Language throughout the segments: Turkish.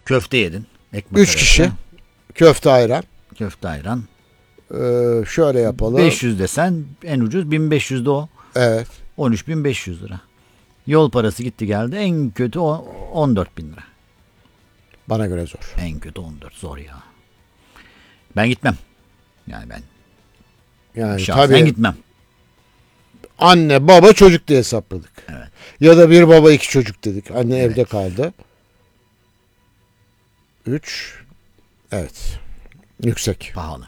Köfte yedin. Ekmek 3 arası. kişi. Köfte ayran. Köfte ayran. Şöyle yapalım. 500 desen en ucuz 1500 de o. Evet. 13.500 lira. Yol parası gitti geldi. En kötü 14.000 lira. Bana göre zor. En kötü 14. Zor ya. Ben gitmem. Yani ben Yani şahsen tabii gitmem. anne baba çocuk diye hesapladık. Evet. Ya da bir baba 2 çocuk dedik. Anne evde kaldı. 3. Evet. Yüksek. Pahalı.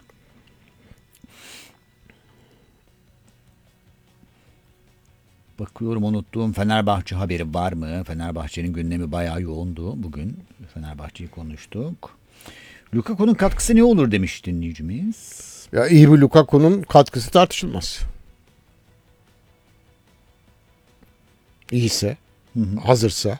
Bakıyorum unuttuğum Fenerbahçe haberi var mı? Fenerbahçe'nin gündemi bayağı yoğundu bugün. Fenerbahçe'yi konuştuk. Lukaku'nun katkısı ne olur demiş dinleyicimiz. Ya iyi bir Lukaku'nun katkısı tartışılmaz. İyiyse, hazırsa,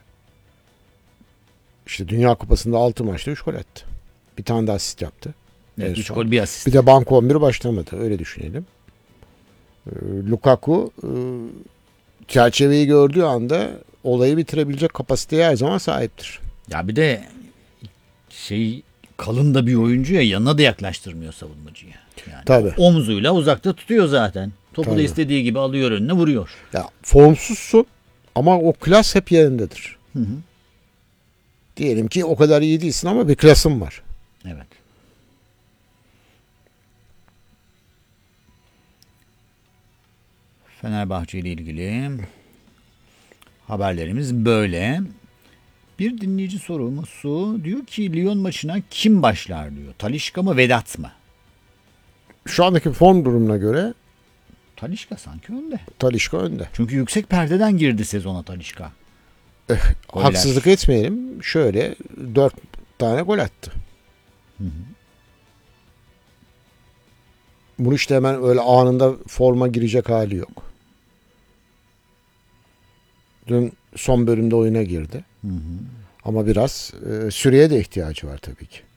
işte Dünya Kupası'nda 6 maçta 3 gol attı. Bir tane de asist yaptı. Evet, 3 gol bir asist. Bir de banko 11 başlamadı. Öyle düşünelim. Lukaku çerçeveyi gördüğü anda olayı bitirebilecek kapasiteye her zaman sahiptir. Ya bir de kalın da bir oyuncu ya, yanına da yaklaştırmıyor savunmacıyı. Yani Tabii. omzuyla uzakta tutuyor zaten. Topu Tabii. da istediği gibi alıyor, önüne vuruyor. Ya formsuzsun ama o klas hep yerindedir. Diyelim ki o kadar iyi değilsin ama bir klasın var. Evet. Fenerbahçe ile ilgili haberlerimiz böyle. Bir dinleyici sorumuzu diyor ki Lyon maçına kim başlar diyor. Talisca mı, Vedat mı? Şu andaki form durumuna göre Talisca sanki önde. Talisca önde. Çünkü yüksek perdeden girdi sezona Talisca. Goller. Haksızlık etmeyelim. Şöyle 4 tane gol attı. Bunu işte hemen öyle anında forma girecek hali yok. Dün son bölümde oyuna girdi. Ama biraz süreye de ihtiyacı var tabii ki.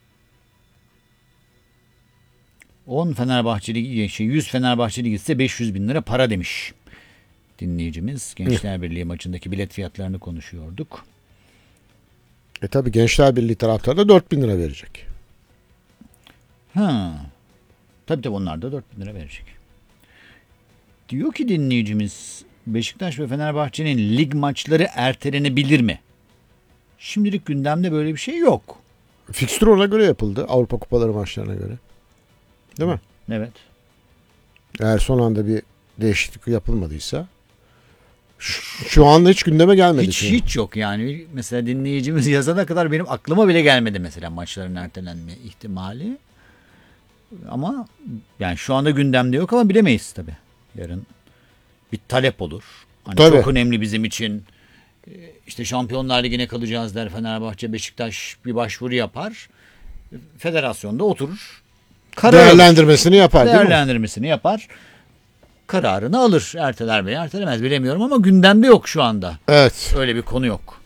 10 Fenerbahçeli 100 Fenerbahçeli gitse 500 bin lira para demiş dinleyicimiz. Gençler Birliği maçındaki bilet fiyatlarını konuşuyorduk. Tabii Gençler Birliği taraftarı da 4.000 lira verecek. Tabii onlar da 4 bin lira verecek. Diyor ki dinleyicimiz, Beşiktaş ve Fenerbahçe'nin lig maçları ertelenebilir mi? Şimdilik gündemde böyle bir şey yok. Fikstür ona göre yapıldı. Avrupa Kupaları maçlarına göre. Değil mi? Evet. Eğer son anda bir değişiklik yapılmadıysa şu anda hiç gündeme gelmedi. Hiç yok yani. Mesela dinleyicimiz yazana kadar benim aklıma bile gelmedi mesela maçların ertelenme ihtimali. Ama yani şu anda gündemde yok ama bilemeyiz tabii. Yarın bir talep olur. Hani çok önemli bizim için. İşte Şampiyonlar Ligi'ne kalacağız der Fenerbahçe, Beşiktaş bir başvuru yapar. Federasyonda oturur. Değerlendirmesini yapar değil mi? Değerlendirmesini yapar. Kararını alır. Erteler veya ertelemez bilemiyorum ama gündemde yok şu anda. Evet. Öyle bir konu yok.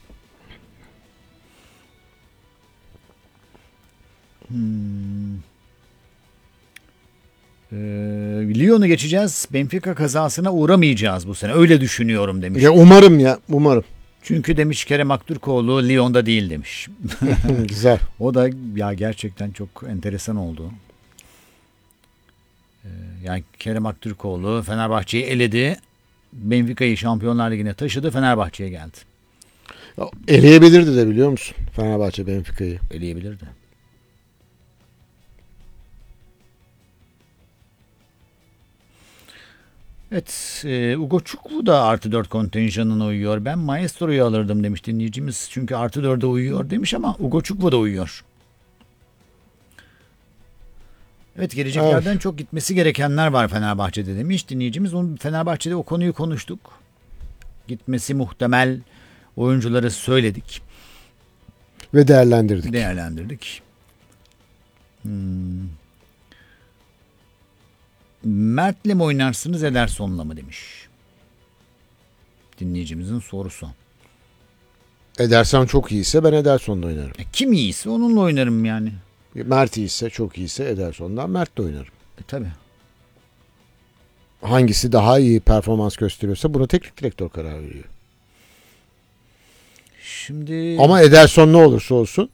Lyon'u geçeceğiz. Benfica kazasına uğramayacağız bu sene. Öyle düşünüyorum demiş. Ya umarım. Çünkü demiş Kerem Aktürkoğlu Lyon'da değil demiş. Güzel. O da ya gerçekten çok enteresan oldu. Yani Kerem Aktürkoğlu Fenerbahçe'yi eledi. Benfica'yı Şampiyonlar Ligi'ne taşıdı. Fenerbahçe'ye geldi. Ya, eleyebilirdi de biliyor musun? Fenerbahçe Benfica'yı. Eleyebilirdi. Evet, Ugo Çukwu da artı 4 kontenjanına uyuyor. Ben Maestro'yu alırdım demiş dinleyicimiz. Çünkü artı 4'e uyuyor demiş ama Ugo Çukwu da uyuyor. Evet, geleceklerden çok gitmesi gerekenler var Fenerbahçe'de demiş dinleyicimiz. Fenerbahçe'de o konuyu konuştuk. Gitmesi muhtemel oyuncuları söyledik. Ve değerlendirdik. Mert'le mi oynarsınız Ederson'la mı demiş. Dinleyicimizin sorusu. Ederson çok iyiyse ben Ederson'la oynarım. Kim iyiyse onunla oynarım yani. Mert iyiyse, çok iyiyse Ederson'dan Mert'le oynarım. Tabii. Hangisi daha iyi performans gösteriyorsa buna teknik direktör karar veriyor. Şimdi ama Ederson ne olursa olsun